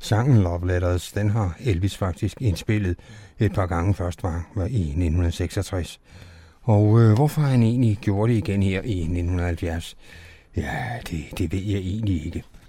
Sangen Love Letters, den har Elvis faktisk indspillet et par gange. Først var i 1966. Og hvorfor han egentlig gjorde det igen her i 1970, ja, det ved jeg egentlig ikke.